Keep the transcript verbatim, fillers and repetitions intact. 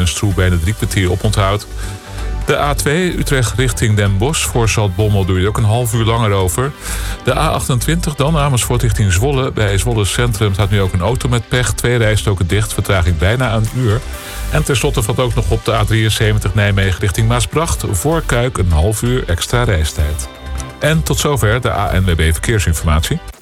en Stroe bijna drie kwartier oponthoud. De A twee Utrecht richting Den Bosch. Voor Zaltbommel doe je ook een half uur langer over. De A achtentwintig dan Amersfoort richting Zwolle. Bij Zwolle Centrum staat nu ook een auto met pech. Twee rijstroken dicht, vertraging bijna een uur. En tenslotte valt ook nog op de A drieënzeventig Nijmegen richting Maasbracht. Voor Kuik een half uur extra reistijd. En tot zover de A N W B Verkeersinformatie.